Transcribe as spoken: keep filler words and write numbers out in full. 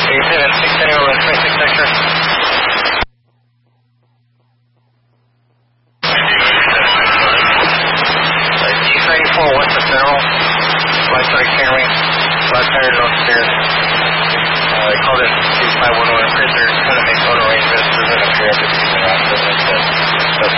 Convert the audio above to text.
eighty-seven, six ten over twenty-six sector. D thirty-four west of Federal, right side Henry, left tire north stairs. Uh, they called it two five one one prisoner, trying to make photo arrangements, doesn't appear to be that, doesn't make sense. So